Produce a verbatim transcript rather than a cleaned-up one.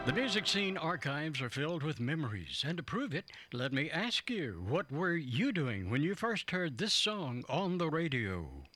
The music scene archives are filled with memories, and to prove it, let me ask you, what were you doing when you first heard this song on the radio?